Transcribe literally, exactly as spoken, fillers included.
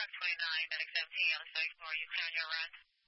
twenty-nine, medic seventeen on the second floor. You stay on your run?